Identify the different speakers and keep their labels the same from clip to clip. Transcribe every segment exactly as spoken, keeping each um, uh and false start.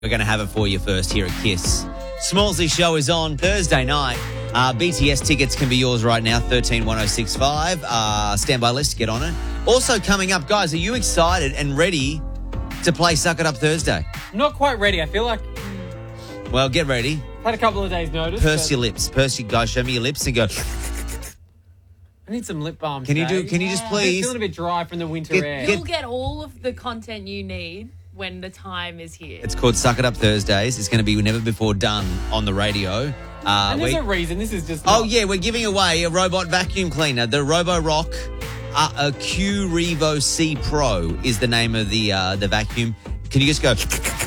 Speaker 1: We're going to have it for you first here at Kiss. Smallsy show is on Thursday night. Uh, B T S tickets can be yours right now, thirteen one oh six five. Uh, standby list, get on it. Also coming up, guys, are you excited and ready to play Suck It Up Thursday?
Speaker 2: I'm not quite ready. I feel like
Speaker 1: Well, get ready.
Speaker 2: I've had a couple of days' notice.
Speaker 1: Purse
Speaker 2: but
Speaker 1: your lips. Purse your, guys, show me your lips and go.
Speaker 2: I need some lip balm.
Speaker 1: Can you
Speaker 2: today.
Speaker 1: do, can you just
Speaker 2: I'm
Speaker 1: please?
Speaker 2: feeling a bit dry from the winter
Speaker 1: Get-
Speaker 2: air.
Speaker 1: get-
Speaker 3: You'll get all of the content you need when the time is here.
Speaker 1: It's called Suck It Up Thursdays. It's going to be never before done on the radio. Uh,
Speaker 2: and there's
Speaker 1: we-
Speaker 2: a reason. This is just.
Speaker 1: Oh,
Speaker 2: not-
Speaker 1: yeah, we're giving away a robot vacuum cleaner. The Roborock uh, a Q Revo C Pro is the name of the uh, the vacuum. Can you just go?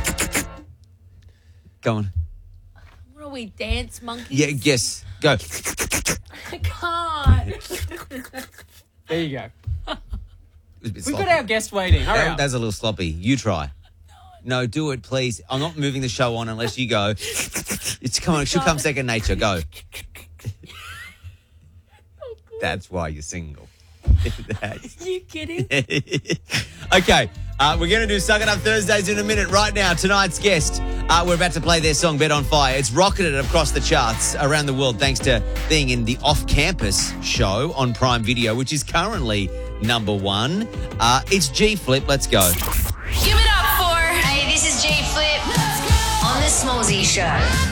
Speaker 1: Go on.
Speaker 3: What are we, dance monkeys?
Speaker 1: Yeah, yes. Go.
Speaker 3: I can't.
Speaker 2: There you go.
Speaker 1: It was a bit
Speaker 2: We've
Speaker 1: sloppy.
Speaker 2: got our guest waiting. Hurry
Speaker 1: That-
Speaker 2: up.
Speaker 1: That's a little sloppy. You try. No, do it, please. I'm not moving the show on unless you go. It's come on. It should come second nature. Go. That's why you're single. That's-
Speaker 3: Are you kidding?
Speaker 1: Okay, uh, we're going to do Suck It Up Thursdays in a minute. Right now, tonight's guest, uh, we're about to play their song, Bet on Fire. It's rocketed across the charts around the world thanks to being in the off-campus show on Prime Video, which is currently number one. Uh, it's G-Flip. Let's go.
Speaker 4: Give it up for. Hey, this is J Flip on the Smallsy Show.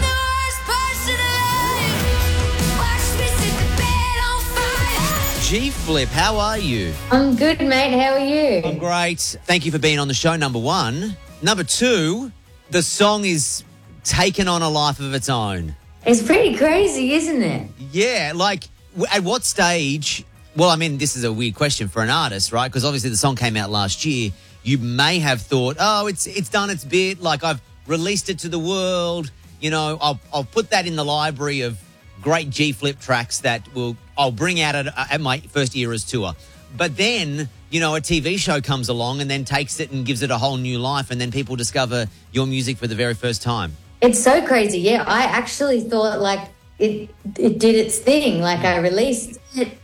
Speaker 1: G-Flip, how are you?
Speaker 5: I'm good, mate. How are you?
Speaker 1: I'm great. Thank you for being on the show, number one. Number two, the song is taken on a life of its own.
Speaker 5: It's pretty crazy, isn't it?
Speaker 1: Yeah, like, w- at what stage... Well, I mean, this is a weird question for an artist, right? Because obviously the song came out last year. You may have thought, oh, it's it's done its bit. Like, I've released it to the world. You know, I'll I'll put that in the library of great G-Flip tracks that will I'll bring out at, at my first Eras tour. But then, you know, a T V show comes along and then takes it and gives it a whole new life, and then people discover your music for the very first time.
Speaker 5: It's so crazy. Yeah, I actually thought like it it did its thing. Like I released it.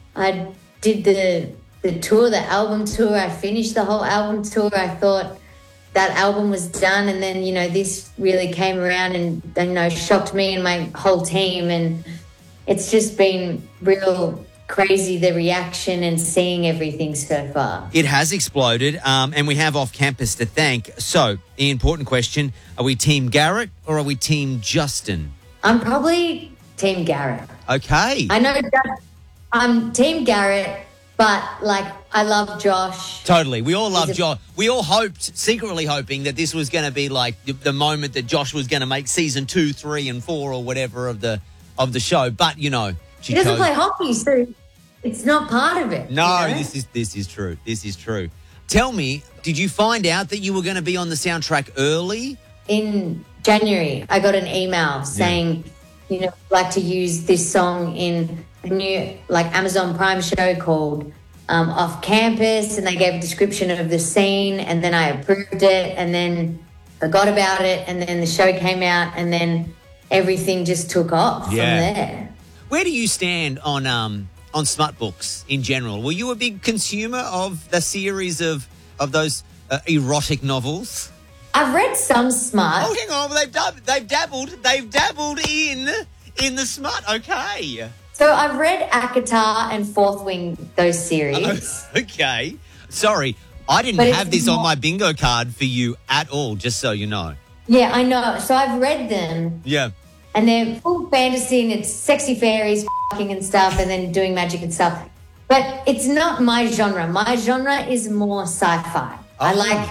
Speaker 5: I did the the tour, the album tour. I finished the whole album tour. I thought that album was done, and then, you know, this really came around and, you know, shocked me and my whole team, and it's just been real crazy, the reaction and seeing everything so far.
Speaker 1: It has exploded, um, and we have off campus to thank. So, the important question, are we Team Garrett or are we Team Justin?
Speaker 5: I'm probably Team Garrett.
Speaker 1: Okay.
Speaker 5: I know that I'm Team Garrett, but, like, I love Josh.
Speaker 1: Totally. We all love
Speaker 5: He's a-
Speaker 1: Josh. We all hoped, secretly hoping, that this was going to be like the, the moment that Josh was going to make season two, three, and four or whatever of the of the show. But, you know, she
Speaker 5: He doesn't
Speaker 1: chose-
Speaker 5: play hockey, so it's not part of it.
Speaker 1: No,
Speaker 5: you know?
Speaker 1: this is this is true. This is true. Tell me, did you find out that you were going to be on the soundtrack early?
Speaker 5: In January, I got an email saying, you know, I'd like to use this song in a new, like, Amazon Prime show called um, Off Campus, and they gave a description of the scene, and then I approved it, and then forgot about it, and then the show came out, and then everything just took off
Speaker 1: Yeah.
Speaker 5: from there.
Speaker 1: Where do you stand on um on smut books in general? Were you a big consumer of the series of of those uh, erotic novels?
Speaker 5: I've read some smut.
Speaker 1: Oh, hang on, well, they've dab- they've dabbled they've dabbled in in the smut. Okay,
Speaker 5: So I've read Akatar and Fourth Wing, those series.
Speaker 1: okay. Sorry, I didn't
Speaker 5: But it's
Speaker 1: have this on
Speaker 5: not-
Speaker 1: my bingo card for you at all. Just so you know.
Speaker 5: Yeah, I know. So I've read them,
Speaker 1: Yeah.
Speaker 5: and they're full fantasy, and it's sexy fairies fucking and stuff, and then doing magic and stuff. But it's not my genre. My genre is more sci-fi. I
Speaker 1: Oh.
Speaker 5: like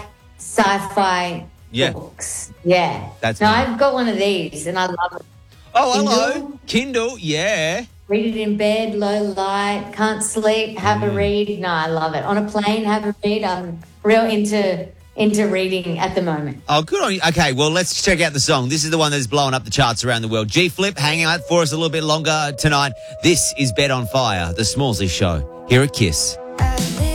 Speaker 5: sci-fi
Speaker 1: Yeah.
Speaker 5: books. Yeah.
Speaker 1: That's
Speaker 5: now
Speaker 1: me.
Speaker 5: I've got one of these, and I love it.
Speaker 1: Oh, hello,
Speaker 5: Kindle?
Speaker 1: Kindle. Yeah.
Speaker 5: Read it in bed, low light, can't sleep, have
Speaker 1: Mm.
Speaker 5: a read. No, I love it. On a plane, have a read. I'm real into into reading at the moment.
Speaker 1: Oh, good on you. Okay, well, let's check out the song. This is the one that's blowing up the charts around the world. G-Flip, hanging out for us a little bit longer tonight. This is Bet on Fire, the Smallsy Show, here at Kiss.